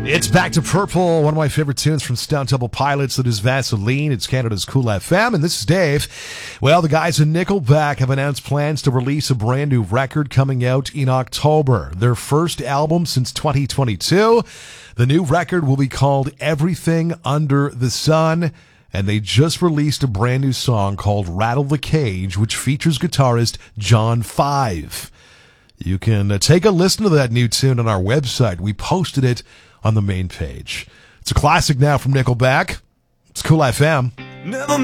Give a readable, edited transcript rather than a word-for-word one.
It's Back to Purple, one of my favorite tunes from Stone Temple Pilots. That is Vaseline. It's Canada's Cool FM, and this is Dave. Well, the guys in Nickelback have announced plans to release a brand new record coming out in October. Their first album since 2022. The new record will be called Everything Under the Sun, and they just released a brand new song called Rattle the Cage, which features guitarist John Five. You can take a listen to that new tune on our website. We posted it on the main page. It's a classic now from Nickelback. It's Cool FM.